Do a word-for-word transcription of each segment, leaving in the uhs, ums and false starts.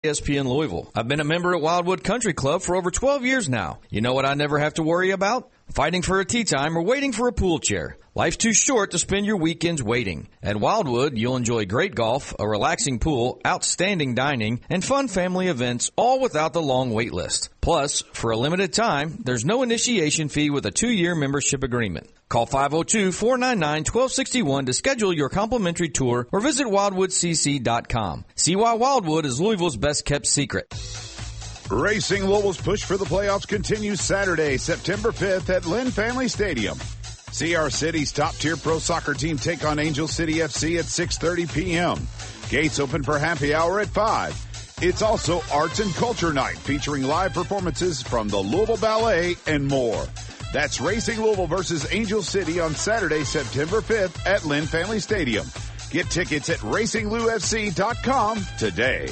E S P N Louisville. I've been a member at Wildwood Country Club for over twelve years now. You know what I never have to worry about? Fighting for a tee time or waiting for a pool chair. Life's too short to spend your weekends waiting. At Wildwood, you'll enjoy great golf, a relaxing pool, outstanding dining, and fun family events, all without the long wait list. Plus, for a limited time, there's no initiation fee with a two-year membership agreement. Call five oh two, four nine nine, one two six one to schedule your complimentary tour or visit wildwood c c dot com. See why Wildwood is Louisville's best-kept secret. Racing Louisville's push for the playoffs continues Saturday, September fifth at Lynn Family Stadium. See our city's top-tier pro soccer team take on Angel City F C at six thirty p.m. Gates open for happy hour at five. It's also Arts and Culture Night featuring live performances from the Louisville Ballet and more. That's Racing Louisville versus Angel City on Saturday, September fifth at Lynn Family Stadium. Get tickets at racing lou f c dot com today.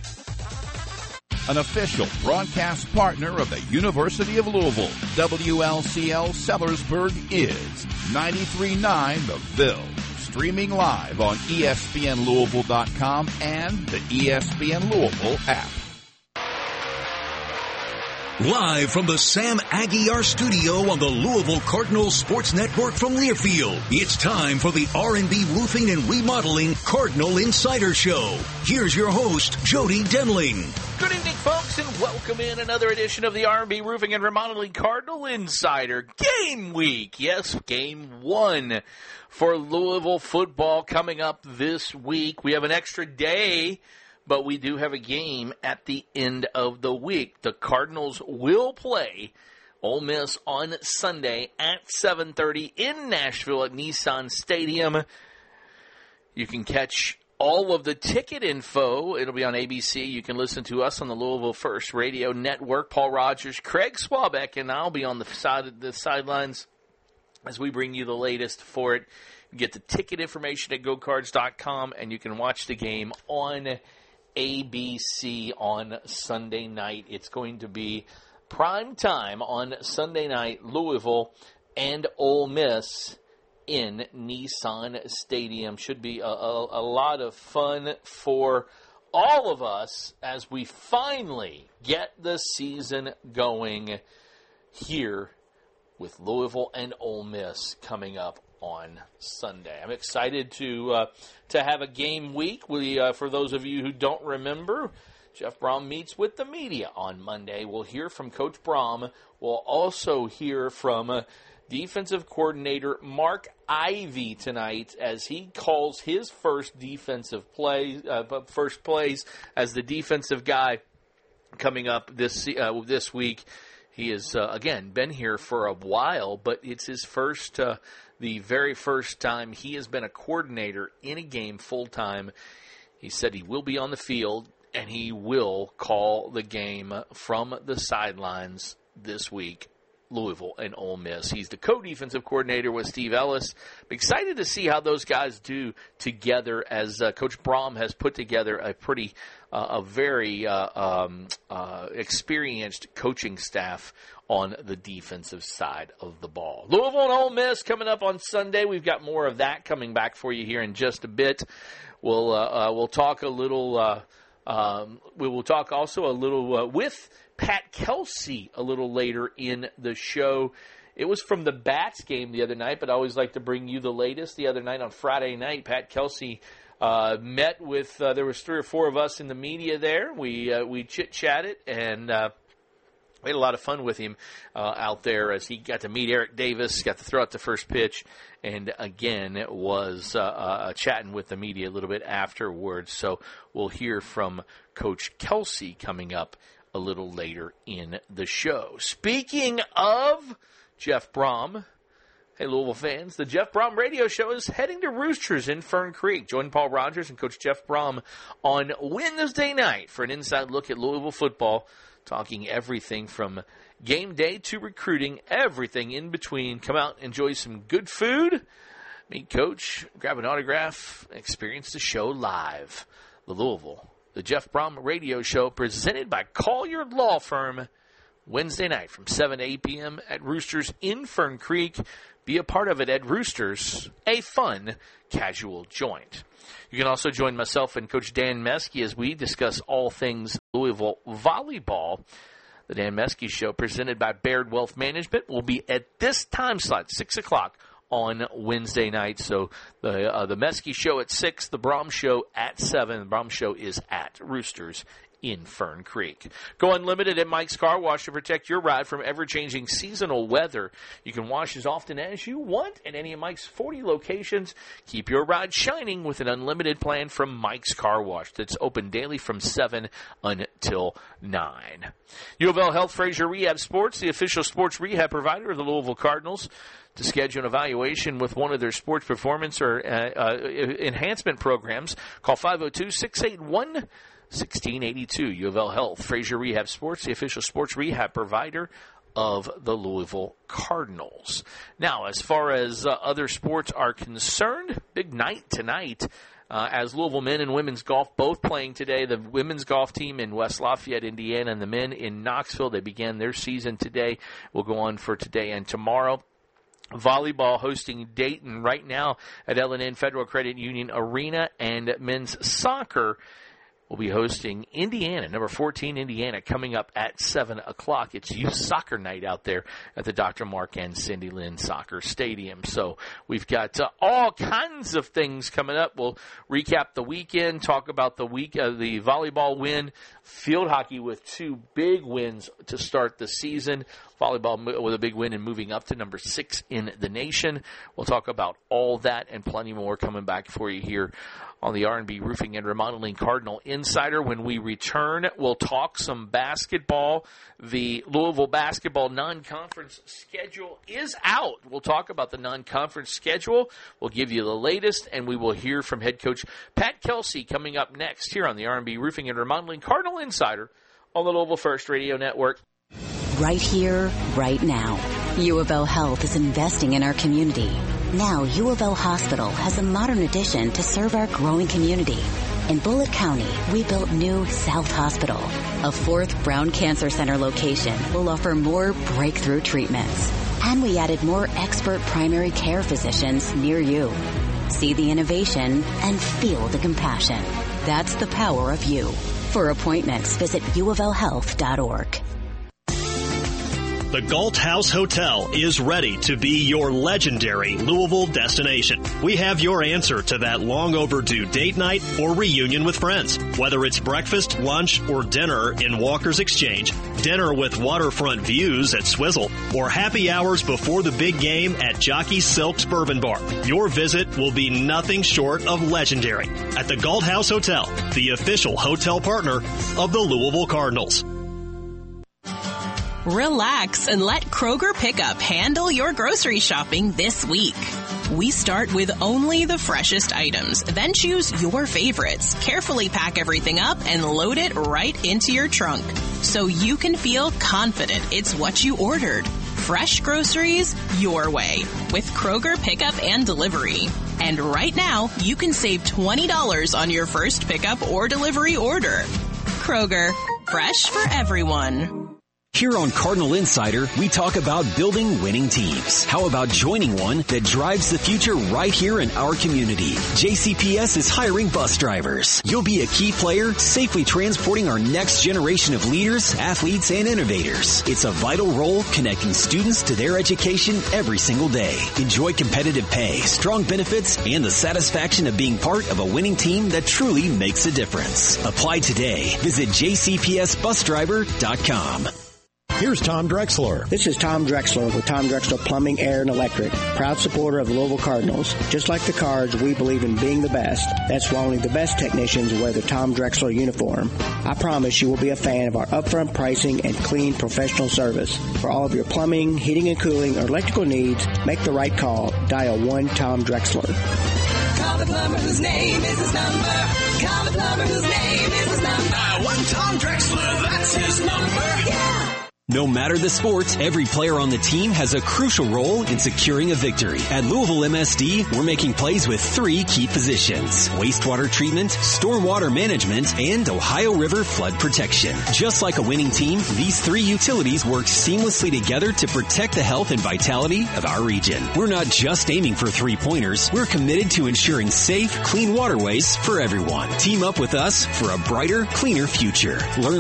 An official broadcast partner of the University of Louisville, W L C L Sellersburg is ninety-three point nine The Ville. Streaming live on E S P N Louisville dot com and the E S P N Louisville app. Live from the Sam Aguiar studio on the Louisville Cardinals Sports Network from Learfield, it's time for the R and B Roofing and Remodeling Cardinal Insider Show. Here's your host, Jody Denling. Good evening, folks, and welcome in another edition of the R and B Roofing and Remodeling Cardinal Insider Game Week. Yes, Game one for Louisville football coming up this week. We have an extra day, but we do have a game at the end of the week. The Cardinals will play Ole Miss on Sunday at seven thirty in Nashville at Nissan Stadium. You can catch all of the ticket info. It'll be on A B C. You can listen to us on the Louisville First Radio Network. Paul Rogers, Craig Swabeck, and I'll be on the side of the sidelines as we bring you the latest for it. You get the ticket information at go cards dot com, and you can watch the game on A B C on Sunday night. It's going to be prime time on Sunday night, Louisville and Ole Miss in Nissan Stadium. Should be a, a, a lot of fun for all of us as we finally get the season going here with Louisville and Ole Miss coming up on Sunday. I'm excited to uh, to have a game week. We, uh, for those of you who don't remember, Jeff Brom meets with the media on Monday. We'll hear from Coach Brom. We'll also hear from uh, defensive coordinator Mark Ivey tonight as he calls his first defensive play, uh, first plays as the defensive guy coming up this uh, this week. He has, uh, again, been here for a while, but it's his first, uh, the very first time he has been a coordinator in a game full-time. He said he will be on the field, and he will call the game from the sidelines this week, Louisville and Ole Miss. He's the co-defensive coordinator with Steve Ellis. I'm excited to see how those guys do together as uh, Coach Brom has put together a pretty Uh, a very uh, um, uh, experienced coaching staff on the defensive side of the ball. Louisville and Ole Miss coming up on Sunday. We've got more of that coming back for you here in just a bit. We'll uh, uh, we'll talk a little. Uh, um, we will talk also a little uh, with Pat Kelsey a little later in the show. It was from the Bats game the other night, but I always like to bring you the latest. The other night on Friday night, Pat Kelsey Uh, met with, uh, there was three or four of us in the media there. We uh, we chit-chatted, and uh, we had a lot of fun with him uh, out there as he got to meet Eric Davis, got to throw out the first pitch, and again was uh, uh, chatting with the media a little bit afterwards. So we'll hear from Coach Kelsey coming up a little later in the show. Speaking of Jeff Brom, hey, Louisville fans, the Jeff Brom Radio Show is heading to Roosters in Fern Creek. Join Paul Rogers and Coach Jeff Brom on Wednesday night for an inside look at Louisville football, talking everything from game day to recruiting, everything in between. Come out, enjoy some good food, meet Coach, grab an autograph, experience the show live. The Louisville, the Jeff Brom Radio Show, presented by Collier Law Firm, Wednesday night from seven to eight p.m. at Roosters in Fern Creek. Be a part of it at Roosters, a fun, casual joint. You can also join myself and Coach Dan Meske as we discuss all things Louisville volleyball. The Dan Meske Show, presented by Baird Wealth Management, will be at this time slot, six o'clock on Wednesday night. So the uh, the Meske Show at six, the Brom Show at seven. The Brom Show is at Roosters in Fern Creek. Go unlimited at Mike's Car Wash to protect your ride from ever-changing seasonal weather. You can wash as often as you want at any of Mike's forty locations. Keep your ride shining with an unlimited plan from Mike's Car Wash that's open daily from seven until nine. U of L Health Frazier Rehab Sports, the official sports rehab provider of the Louisville Cardinals. To schedule an evaluation with one of their sports performance or uh, uh, enhancement programs, call five oh two, six eight one, sixteen eighty-two. U of L Health, Frazier Rehab Sports, the official sports rehab provider of the Louisville Cardinals. Now, as far as uh, other sports are concerned, big night tonight. Uh, as Louisville men and women's golf both playing today. The women's golf team in West Lafayette, Indiana, and the men in Knoxville. They began their season today. Will go on for today and tomorrow. Volleyball hosting Dayton right now at L and N Federal Credit Union Arena, and men's soccer will be hosting Indiana, number fourteen Indiana, coming up at seven o'clock. It's youth soccer night out there at the Doctor Mark and Cindy Lynn Soccer Stadium. So we've got uh, all kinds of things coming up. We'll recap the weekend, talk about the week, uh, the volleyball win, field hockey with two big wins to start the season. Volleyball with a big win and moving up to number six in the nation. We'll talk about all that and plenty more coming back for you here on the R and B Roofing and Remodeling Cardinal Insider. When we return, we'll talk some basketball. The Louisville basketball non-conference schedule is out. We'll talk about the non-conference schedule. We'll give you the latest, and we will hear from head coach Pat Kelsey coming up next here on the R and B Roofing and Remodeling Cardinal Insider on the Louisville First Radio Network. Right here, right now. U of L Health is investing in our community. Now, U of L Hospital has a modern addition to serve our growing community. In Bullitt County, we built new South Hospital. A fourth Brown Cancer Center location will offer more breakthrough treatments. And we added more expert primary care physicians near you. See the innovation and feel the compassion. That's the power of you. For appointments, visit u of l health dot org. The Galt House Hotel is ready to be your legendary Louisville destination. We have your answer to that long overdue date night or reunion with friends. Whether it's breakfast, lunch, or dinner in Walker's Exchange, dinner with waterfront views at Swizzle, or happy hours before the big game at Jockey Silk's Bourbon Bar, your visit will be nothing short of legendary at the Galt House Hotel, the official hotel partner of the Louisville Cardinals. Relax and let Kroger Pickup handle your grocery shopping this week. We start with only the freshest items, then choose your favorites, carefully pack everything up, and load it right into your trunk so you can feel confident it's what you ordered. Fresh groceries your way with Kroger Pickup and Delivery. And right now, you can save twenty dollars on your first pickup or delivery order. Kroger, fresh for everyone. Here on Cardinal Insider, we talk about building winning teams. How about joining one that drives the future right here in our community? J C P S is hiring bus drivers. You'll be a key player, safely transporting our next generation of leaders, athletes, and innovators. It's a vital role connecting students to their education every single day. Enjoy competitive pay, strong benefits, and the satisfaction of being part of a winning team that truly makes a difference. Apply today. Visit j c p s bus driver dot com. Here's Tom Drexler. This is Tom Drexler with Tom Drexler Plumbing, Air, and Electric. Proud supporter of the Louisville Cardinals. Just like the Cards, we believe in being the best. That's why only the best technicians wear the Tom Drexler uniform. I promise you will be a fan of our upfront pricing and clean professional service. For all of your plumbing, heating and cooling, or electrical needs, make the right call. Dial one Tom Drexler. Call the plumber whose name is his number. Call the plumber whose name is his number. Dial one Tom Drexler, that's his number. Yeah. No matter the sport, every player on the team has a crucial role in securing a victory. At Louisville M S D, we're making plays with three key positions: wastewater treatment, stormwater management, and Ohio River flood protection. Just like a winning team, these three utilities work seamlessly together to protect the health and vitality of our region. We're not just aiming for three-pointers. We're committed to ensuring safe, clean waterways for everyone. Team up with us for a brighter, cleaner future. Learn